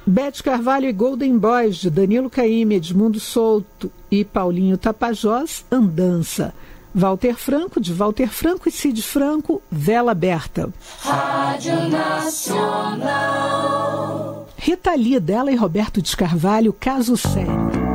Bete Carvalho e Golden Boys, de Danilo Caymmi, Edmundo Souto e Paulinho Tapajós, Andança. Walter Franco, de Walter Franco e Cid Franco, Vela Aberta. Rádio Nacional. Rita Lee, dela e Roberto de Carvalho, Caso Sério.